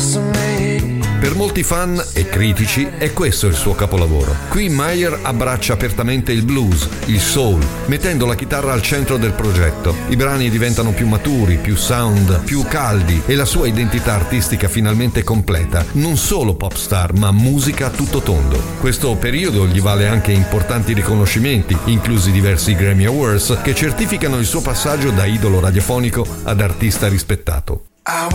Per molti fan e critici è questo il suo capolavoro. Qui Meyer abbraccia apertamente il blues, il soul, mettendo la chitarra al centro del progetto. I brani diventano più maturi, più sound, più caldi e la sua identità artistica finalmente completa. Non solo pop star, ma musica a tutto tondo. Questo periodo gli vale anche importanti riconoscimenti, inclusi diversi Grammy Awards, che certificano il suo passaggio da idolo radiofonico ad artista rispettato.